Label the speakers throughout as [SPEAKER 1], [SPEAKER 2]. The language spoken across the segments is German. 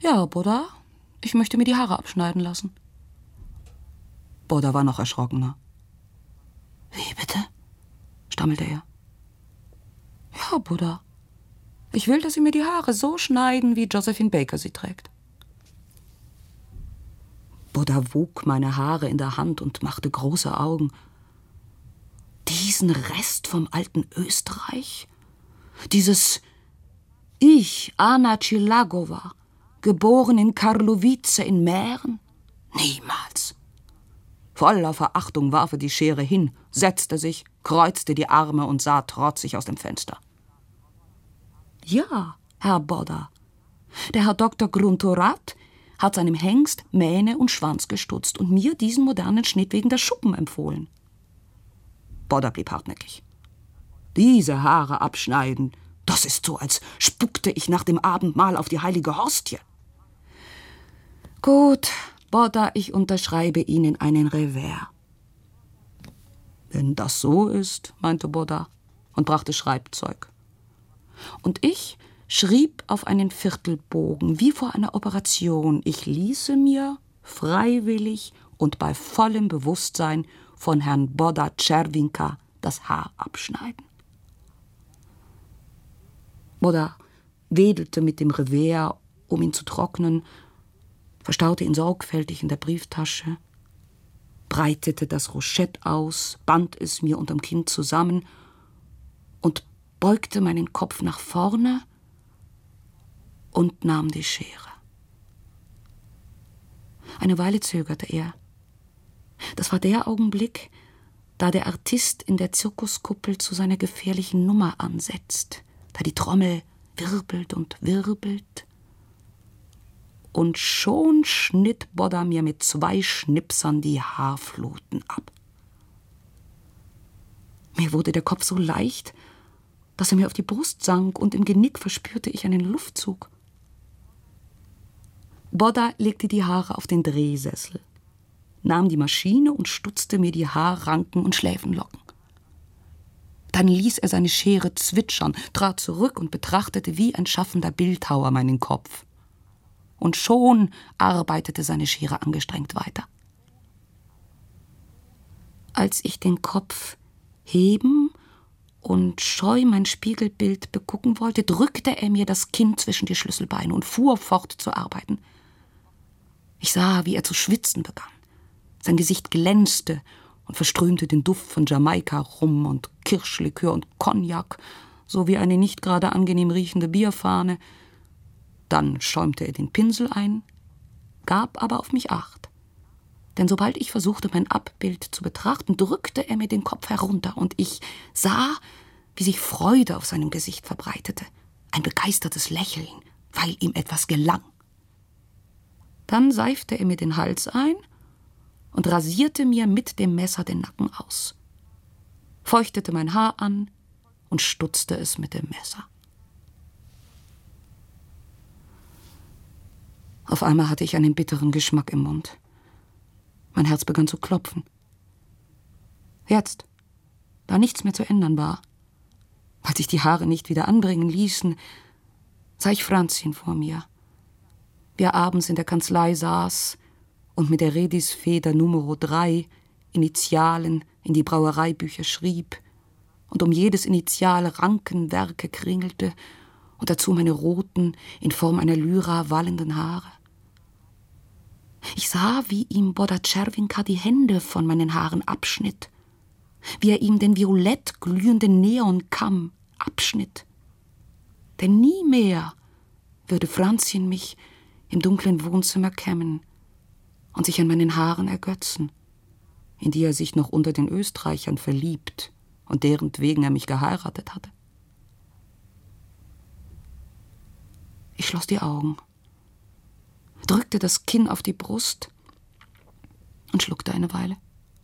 [SPEAKER 1] Ja, Buddha, ich möchte mir die Haare abschneiden lassen. Buddha war noch erschrockener. Wie bitte? Stammelte er. Ja, Buddha. Ich will, dass Sie mir die Haare so schneiden, wie Josephine Baker sie trägt. Buddha wog meine Haare in der Hand und machte große Augen. Diesen Rest vom alten Österreich? Dieses Ich, Anna Chilagova, geboren in Karlovice in Mähren? Niemals. Voller Verachtung warf er die Schere hin, setzte sich, kreuzte die Arme und sah trotzig aus dem Fenster. Ja, Herr Buddha, der Herr Dr. Gruntorat hat seinem Hengst Mähne und Schwanz gestutzt und mir diesen modernen Schnitt wegen der Schuppen empfohlen. Buddha blieb hartnäckig. Diese Haare abschneiden, das ist so, als spuckte ich nach dem Abendmahl auf die heilige Hostie. Gut, Buddha, ich unterschreibe Ihnen einen Revers. Wenn das so ist, meinte Buddha und brachte Schreibzeug. Und ich schrieb auf einen Viertelbogen, wie vor einer Operation. Ich ließe mir freiwillig und bei vollem Bewusstsein von Herrn Buddha Czerwinka das Haar abschneiden. Buddha wedelte mit dem Revers, um ihn zu trocknen, verstaute ihn sorgfältig in der Brieftasche, breitete das Rochett aus, band es mir unterm Kinn zusammen und beugte meinen Kopf nach vorne und nahm die Schere. Eine Weile zögerte er. Das war der Augenblick, da der Artist in der Zirkuskuppel zu seiner gefährlichen Nummer ansetzt, da die Trommel wirbelt und wirbelt. Und schon schnitt Buddha mir mit 2 Schnipsern die Haarfluten ab. Mir wurde der Kopf so leicht, dass er mir auf die Brust sank, und im Genick verspürte ich einen Luftzug. Buddha legte die Haare auf den Drehsessel, nahm die Maschine und stutzte mir die Haarranken und Schläfenlocken. Dann ließ er seine Schere zwitschern, trat zurück und betrachtete wie ein schaffender Bildhauer meinen Kopf. Und schon arbeitete seine Schere angestrengt weiter. Als ich den Kopf heben und scheu mein Spiegelbild begucken wollte, drückte er mir das Kinn zwischen die Schlüsselbeine und fuhr fort zu arbeiten. Ich sah, wie er zu schwitzen begann. Sein Gesicht glänzte und verströmte den Duft von Jamaika-Rum und Kirschlikör und Cognac, sowie eine nicht gerade angenehm riechende Bierfahne. Dann schäumte er den Pinsel ein, gab aber auf mich Acht. Denn sobald ich versuchte, mein Abbild zu betrachten, drückte er mir den Kopf herunter, und ich sah, wie sich Freude auf seinem Gesicht verbreitete, ein begeistertes Lächeln, weil ihm etwas gelang. Dann seifte er mir den Hals ein und rasierte mir mit dem Messer den Nacken aus, feuchtete mein Haar an und stutzte es mit dem Messer. Auf einmal hatte ich einen bitteren Geschmack im Mund. Mein Herz begann zu klopfen. Jetzt, da nichts mehr zu ändern war, als sich die Haare nicht wieder anbringen ließen, sah ich Franzchen vor mir, wie er abends in der Kanzlei saß und mit der Redisfeder Numero 3 Initialen in die Brauereibücher schrieb und um jedes Initial Rankenwerke kringelte und dazu meine roten, in Form einer Lyra wallenden Haare. Ich sah, wie ihm Buddha Czerwinka die Hände von meinen Haaren abschnitt, wie er ihm den violett glühenden Neonkamm abschnitt. Denn nie mehr würde Franzchen mich im dunklen Wohnzimmer kämmen und sich an meinen Haaren ergötzen, in die er sich noch unter den Österreichern verliebt und derentwegen er mich geheiratet hatte. Ich schloss die Augen, drückte das Kinn auf die Brust und schluckte eine Weile.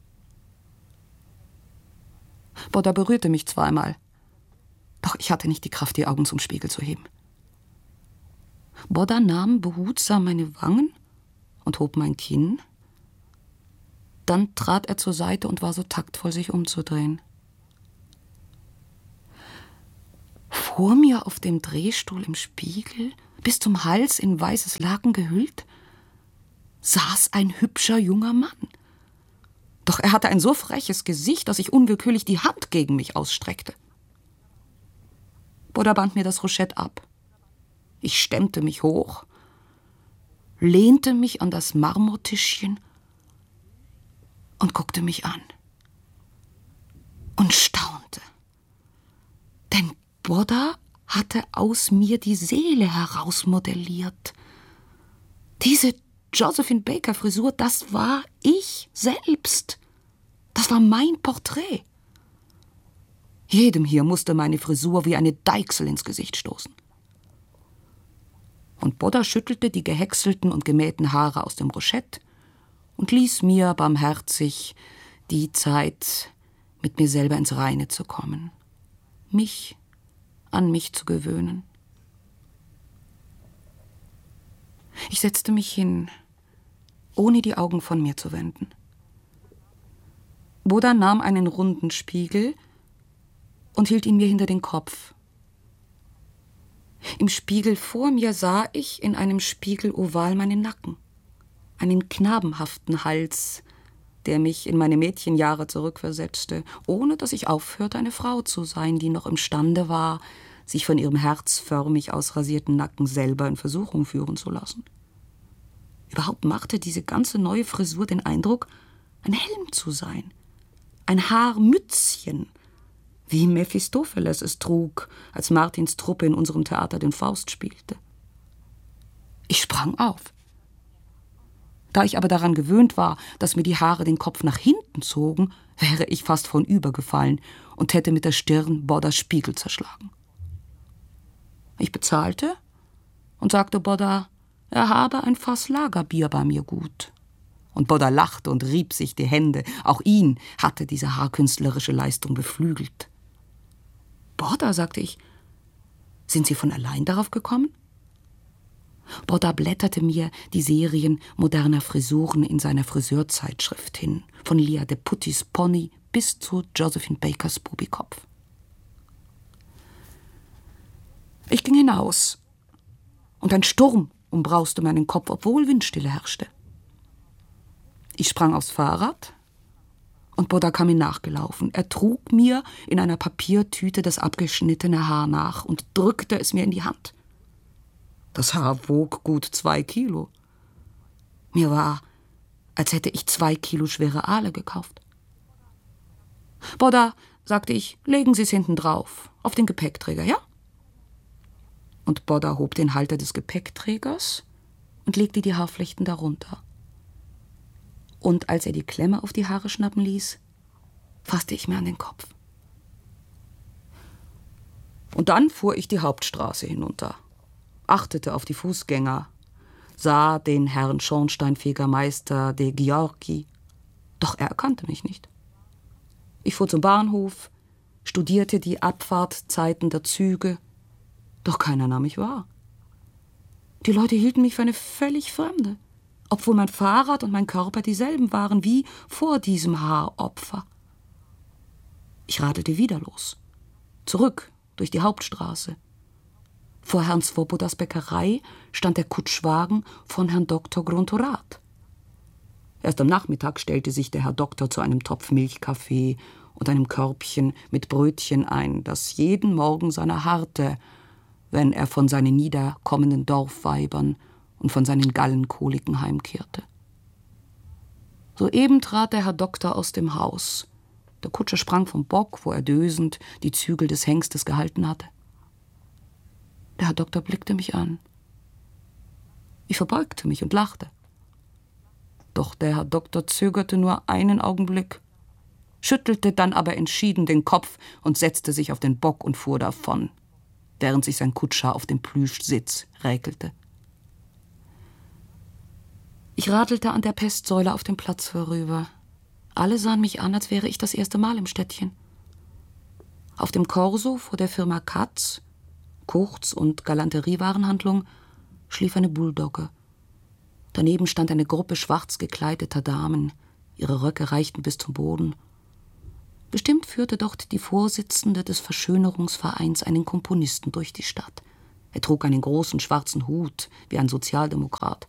[SPEAKER 1] Buddha berührte mich zweimal, doch ich hatte nicht die Kraft, die Augen zum Spiegel zu heben. Buddha nahm behutsam meine Wangen und hob mein Kinn. Dann trat er zur Seite und war so taktvoll, sich umzudrehen. Vor mir auf dem Drehstuhl im Spiegel bis zum Hals in weißes Laken gehüllt, saß ein hübscher junger Mann. Doch er hatte ein so freches Gesicht, dass ich unwillkürlich die Hand gegen mich ausstreckte. Bodda band mir das Rochett ab. Ich stemmte mich hoch, lehnte mich an das Marmortischchen und guckte mich an und staunte. Denn Bodda hatte aus mir die Seele herausmodelliert. Diese Josephine Baker Frisur, das war ich selbst. Das war mein Porträt. Jedem hier musste meine Frisur wie eine Deichsel ins Gesicht stoßen. Und Bodda schüttelte die gehäckselten und gemähten Haare aus dem Rochett und ließ mir barmherzig die Zeit, mit mir selber ins Reine zu kommen, mich an mich zu gewöhnen. Ich setzte mich hin, ohne die Augen von mir zu wenden. Bodda nahm einen runden Spiegel und hielt ihn mir hinter den Kopf. Im Spiegel vor mir sah ich in einem Spiegeloval meinen Nacken, einen knabenhaften Hals, der mich in meine Mädchenjahre zurückversetzte, ohne dass ich aufhörte, eine Frau zu sein, die noch imstande war, sich von ihrem herzförmig ausrasierten Nacken selber in Versuchung führen zu lassen. Überhaupt machte diese ganze neue Frisur den Eindruck, ein Helm zu sein, ein Haarmützchen, wie Mephistopheles es trug, als Martins Truppe in unserem Theater den Faust spielte. Ich sprang auf. Da ich aber daran gewöhnt war, dass mir die Haare den Kopf nach hinten zogen, wäre ich fast vornübergefallen und hätte mit der Stirn Boddas Spiegel zerschlagen. Ich bezahlte und sagte Bodda, er habe ein Fass Lagerbier bei mir gut. Und Bodda lachte und rieb sich die Hände. Auch ihn hatte diese haarkünstlerische Leistung beflügelt. Bodda, sagte ich, sind Sie von allein darauf gekommen? Bodda blätterte mir die Serien moderner Frisuren in seiner Friseurzeitschrift hin, von Lia de Puttis Pony bis zu Josephine Bakers Bubikopf. Ich ging hinaus, und ein Sturm umbrauste meinen Kopf, obwohl Windstille herrschte. Ich sprang aufs Fahrrad, und Bodda kam mir nachgelaufen. Er trug mir in einer Papiertüte das abgeschnittene Haar nach und drückte es mir in die Hand. Das Haar wog gut 2 Kilo. Mir war, als hätte ich 2 Kilo schwere Aale gekauft. Bodda, sagte ich, legen Sie es hinten drauf, auf den Gepäckträger, ja? Und Bodda hob den Halter des Gepäckträgers und legte die Haarflechten darunter. Und als er die Klemme auf die Haare schnappen ließ, fasste ich mir an den Kopf. Und dann fuhr ich die Hauptstraße hinunter, achtete auf die Fußgänger, sah den Herrn Schornsteinfegermeister de Ghiorghi, doch er erkannte mich nicht. Ich fuhr zum Bahnhof, studierte die Abfahrtzeiten der Züge, doch keiner nahm mich wahr. Die Leute hielten mich für eine völlig Fremde, obwohl mein Fahrrad und mein Körper dieselben waren wie vor diesem Haaropfer. Ich radelte wieder los, zurück durch die Hauptstraße. Vor Herrn Svobodas Bäckerei stand der Kutschwagen von Herrn Dr. Gruntorat. Erst am Nachmittag stellte sich der Herr Doktor zu einem Topf Milchkaffee und einem Körbchen mit Brötchen ein, das jeden Morgen seiner harrte, wenn er von seinen niederkommenden Dorfweibern und von seinen Gallenkoliken heimkehrte. Soeben trat der Herr Doktor aus dem Haus. Der Kutscher sprang vom Bock, wo er dösend die Zügel des Hengstes gehalten hatte. Der Herr Doktor blickte mich an. Ich verbeugte mich und lachte. Doch der Herr Doktor zögerte nur einen Augenblick, schüttelte dann aber entschieden den Kopf und setzte sich auf den Bock und fuhr davon, während sich sein Kutscher auf dem Plüschsitz räkelte. Ich radelte an der Pestsäule auf dem Platz vorüber. Alle sahen mich an, als wäre ich das erste Mal im Städtchen. Auf dem Korso vor der Firma Katz, Kurz- und Galanteriewarenhandlung, schlief eine Bulldogge. Daneben stand eine Gruppe schwarz gekleideter Damen. Ihre Röcke reichten bis zum Boden. Bestimmt führte dort die Vorsitzende des Verschönerungsvereins einen Komponisten durch die Stadt. Er trug einen großen schwarzen Hut, wie ein Sozialdemokrat.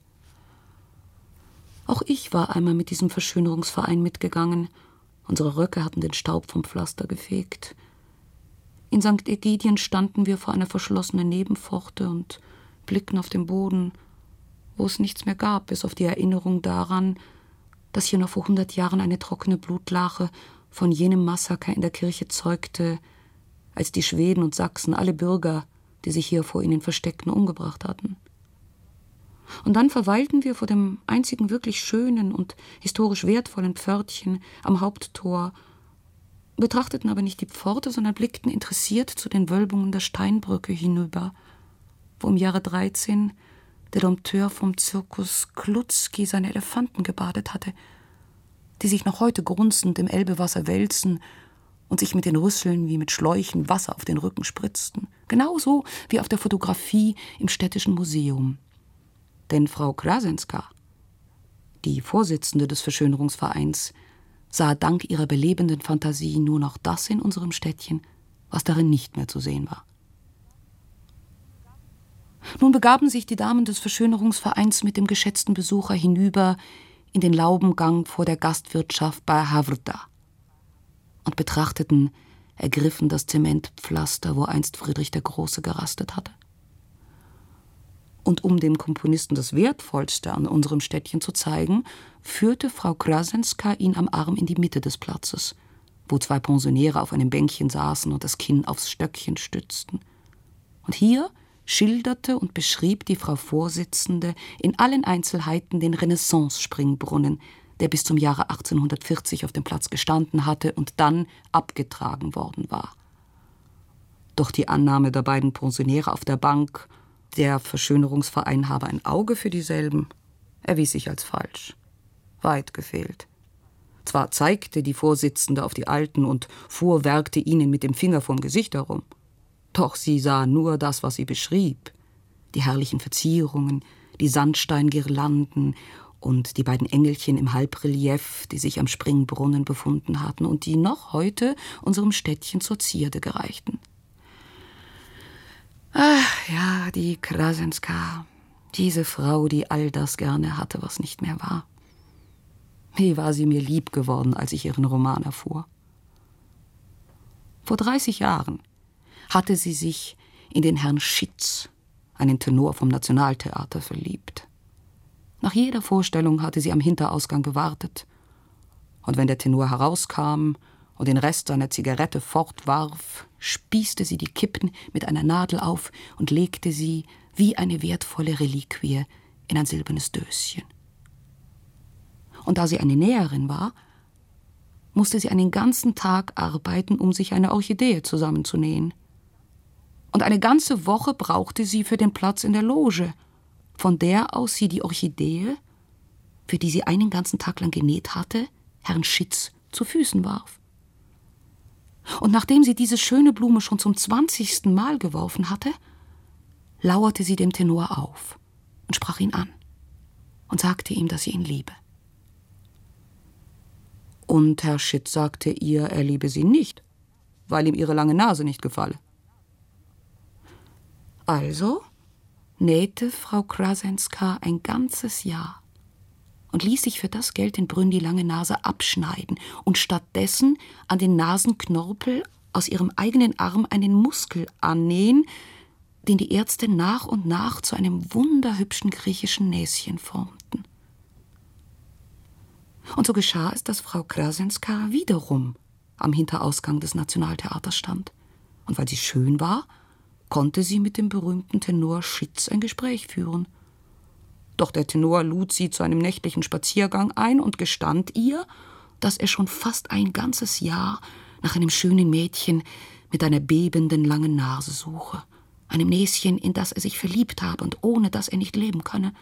[SPEAKER 1] Auch ich war einmal mit diesem Verschönerungsverein mitgegangen. Unsere Röcke hatten den Staub vom Pflaster gefegt. In St. Egidien standen wir vor einer verschlossenen Nebenpforte und blickten auf den Boden, wo es nichts mehr gab, bis auf die Erinnerung daran, dass hier noch vor 100 Jahren eine trockene Blutlache von jenem Massaker in der Kirche zeugte, als die Schweden und Sachsen alle Bürger, die sich hier vor ihnen versteckten, umgebracht hatten. Und dann verweilten wir vor dem einzigen wirklich schönen und historisch wertvollen Pförtchen am Haupttor, betrachteten aber nicht die Pforte, sondern blickten interessiert zu den Wölbungen der Steinbrücke hinüber, wo im Jahre 13 der Dompteur vom Zirkus Klutzki seine Elefanten gebadet hatte, die sich noch heute grunzend im Elbewasser wälzen und sich mit den Rüsseln wie mit Schläuchen Wasser auf den Rücken spritzten. Genauso wie auf der Fotografie im Städtischen Museum. Denn Frau Krasenska, die Vorsitzende des Verschönerungsvereins, sah dank ihrer belebenden Fantasie nur noch das in unserem Städtchen, was darin nicht mehr zu sehen war. Nun begaben sich die Damen des Verschönerungsvereins mit dem geschätzten Besucher hinüber in den Laubengang vor der Gastwirtschaft bei Havrda und betrachteten ergriffen das Zementpflaster, wo einst Friedrich der Große gerastet hatte. Und um dem Komponisten das Wertvollste an unserem Städtchen zu zeigen, führte Frau Krasenska ihn am Arm in die Mitte des Platzes, wo 2 Pensionäre auf einem Bänkchen saßen und das Kinn aufs Stöckchen stützten. Und hier schilderte und beschrieb die Frau Vorsitzende in allen Einzelheiten den Renaissance-Springbrunnen, der bis zum Jahre 1840 auf dem Platz gestanden hatte und dann abgetragen worden war. Doch die Annahme der beiden Pensionäre auf der Bank, der Verschönerungsverein habe ein Auge für dieselben, erwies sich als falsch. Weit gefehlt. Zwar zeigte die Vorsitzende auf die Alten und fuhrwerkte ihnen mit dem Finger vom Gesicht herum, doch sie sah nur das, was sie beschrieb. Die herrlichen Verzierungen, die Sandsteingirlanden und die beiden Engelchen im Halbrelief, die sich am Springbrunnen befunden hatten und die noch heute unserem Städtchen zur Zierde gereichten. Ach ja, die Krasenska, diese Frau, die all das gerne hatte, was nicht mehr war. Wie war sie mir lieb geworden, als ich ihren Roman erfuhr. Vor 30 Jahren hatte sie sich in den Herrn Schitz, einen Tenor vom Nationaltheater, verliebt. Nach jeder Vorstellung hatte sie am Hinterausgang gewartet. Und wenn der Tenor herauskam und den Rest seiner Zigarette fortwarf, spießte sie die Kippen mit einer Nadel auf und legte sie wie eine wertvolle Reliquie in ein silbernes Döschen. Und da sie eine Näherin war, musste sie einen ganzen Tag arbeiten, um sich eine Orchidee zusammenzunähen. Und eine ganze Woche brauchte sie für den Platz in der Loge, von der aus sie die Orchidee, für die sie einen ganzen Tag lang genäht hatte, Herrn Schitz zu Füßen warf. Und nachdem sie diese schöne Blume schon zum 20. Mal geworfen hatte, lauerte sie dem Tenor auf und sprach ihn an und sagte ihm, dass sie ihn liebe. Und Herr Schitz sagte ihr, er liebe sie nicht, weil ihm ihre lange Nase nicht gefalle. Also nähte Frau Krasenska ein ganzes Jahr und ließ sich für das Geld in Brünn die lange Nase abschneiden und stattdessen an den Nasenknorpel aus ihrem eigenen Arm einen Muskel annähen, den die Ärzte nach und nach zu einem wunderhübschen griechischen Näschen formten. Und so geschah es, dass Frau Krasenska wiederum am Hinterausgang des Nationaltheaters stand. Und weil sie schön war, konnte sie mit dem berühmten Tenor Schitz ein Gespräch führen. Doch der Tenor lud sie zu einem nächtlichen Spaziergang ein und gestand ihr, dass er schon fast ein ganzes Jahr nach einem schönen Mädchen mit einer bebenden langen Nase suche, einem Näschen, in das er sich verliebt habe und ohne das er nicht leben könne.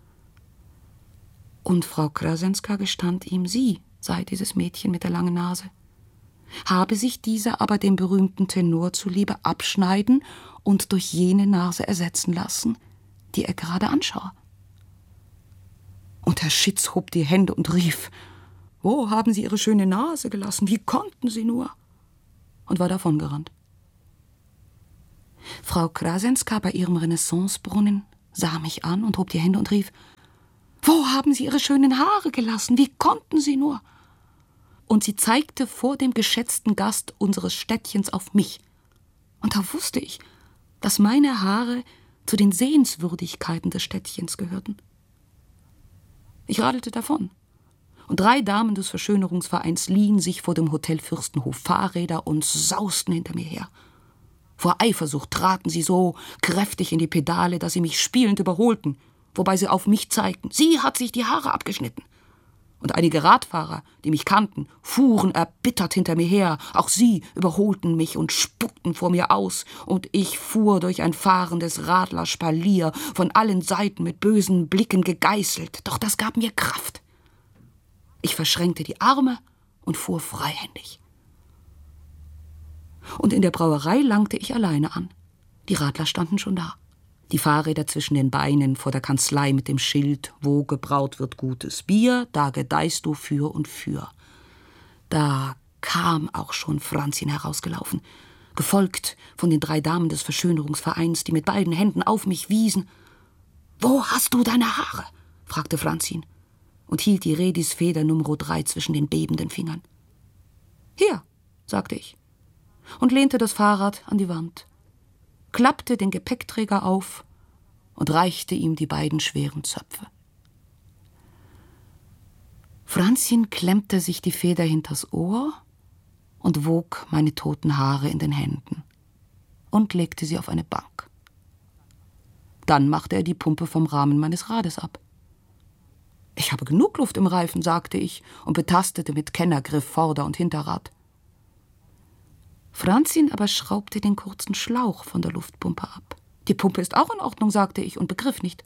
[SPEAKER 1] Und Frau Krasenska gestand ihm, sie sei dieses Mädchen mit der langen Nase, habe sich diese aber dem berühmten Tenor zuliebe abschneiden und durch jene Nase ersetzen lassen, die er gerade anschaue. Und Herr Schitz hob die Hände und rief: »Wo haben Sie Ihre schöne Nase gelassen? Wie konnten Sie nur?« und war davongerannt. Frau Krasenska bei ihrem Renaissancebrunnen sah mich an und hob die Hände und rief: »Wo haben Sie Ihre schönen Haare gelassen? Wie konnten Sie nur?« Und sie zeigte vor dem geschätzten Gast unseres Städtchens auf mich. Und da wusste ich, dass meine Haare zu den Sehenswürdigkeiten des Städtchens gehörten. Ich radelte davon, und 3 Damen des Verschönerungsvereins liehen sich vor dem Hotel Fürstenhof Fahrräder und sausten hinter mir her. Vor Eifersucht traten sie so kräftig in die Pedale, dass sie mich spielend überholten, wobei sie auf mich zeigten: Sie hat sich die Haare abgeschnitten. Und einige Radfahrer, die mich kannten, fuhren erbittert hinter mir her. Auch sie überholten mich und spuckten vor mir aus. Und ich fuhr durch ein fahrendes Radlerspalier, von allen Seiten mit bösen Blicken gegeißelt. Doch das gab mir Kraft. Ich verschränkte die Arme und fuhr freihändig. Und in der Brauerei langte ich alleine an. Die Radler standen schon da. Die Fahrräder zwischen den Beinen vor der Kanzlei mit dem Schild: »Wo gebraut wird gutes Bier, da gedeihst du für und für.« Da kam auch schon Franzin herausgelaufen, gefolgt von den 3 Damen des Verschönerungsvereins, die mit beiden Händen auf mich wiesen. »Wo hast du deine Haare?« fragte Franzin und hielt die Redisfeder Nummer 3 zwischen den bebenden Fingern. »Hier«, sagte ich und lehnte das Fahrrad an die Wand, klappte den Gepäckträger auf und reichte ihm die beiden schweren Zöpfe. Franzin klemmte sich die Feder hinters Ohr und wog meine toten Haare in den Händen und legte sie auf eine Bank. Dann machte er die Pumpe vom Rahmen meines Rades ab. »Ich habe genug Luft im Reifen«, sagte ich und betastete mit Kennergriff Vorder- und Hinterrad. Franzin aber schraubte den kurzen Schlauch von der Luftpumpe ab. »Die Pumpe ist auch in Ordnung«, sagte ich und begriff nicht.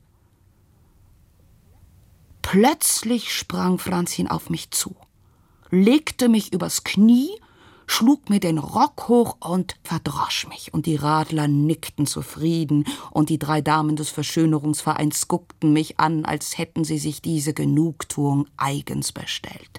[SPEAKER 1] Plötzlich sprang Franzin auf mich zu, legte mich übers Knie, schlug mir den Rock hoch und verdrosch mich. Und die Radler nickten zufrieden, und die 3 Damen des Verschönerungsvereins guckten mich an, als hätten sie sich diese Genugtuung eigens bestellt.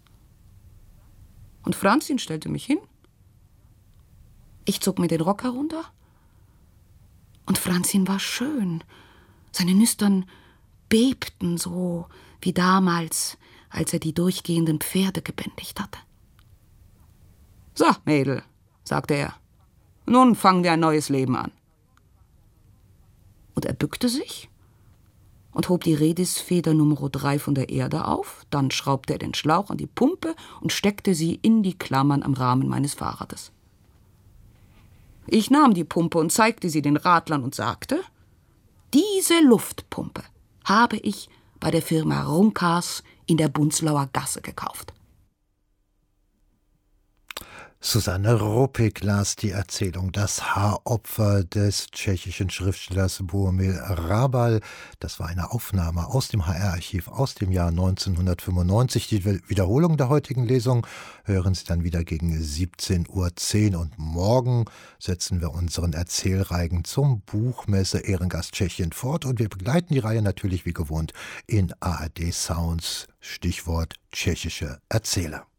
[SPEAKER 1] Und Franzin stellte mich hin. Ich zog mir den Rock herunter, und Franzin war schön. Seine Nüstern bebten so wie damals, als er die durchgehenden Pferde gebändigt hatte. »So, Mädel«, sagte er, »nun fangen wir ein neues Leben an.« Und er bückte sich und hob die Redisfeder Nummer 3 von der Erde auf, dann schraubte er den Schlauch an die Pumpe und steckte sie in die Klammern am Rahmen meines Fahrrades. Ich nahm die Pumpe und zeigte sie den Radlern und sagte: »Diese Luftpumpe habe ich bei der Firma Runkas in der Bunzlauer Gasse gekauft.«
[SPEAKER 2] Susanne Ruppig las die Erzählung »Das Haaropfer« des tschechischen Schriftstellers Bohumil Hrabal. Das war eine Aufnahme aus dem HR-Archiv aus dem Jahr 1995. Die Wiederholung der heutigen Lesung hören Sie dann wieder gegen 17:10 Uhr. Und morgen setzen wir unseren Erzählreigen zum Buchmesse Ehrengast Tschechien fort. Und wir begleiten die Reihe natürlich wie gewohnt in ARD Sounds, Stichwort tschechische Erzähler.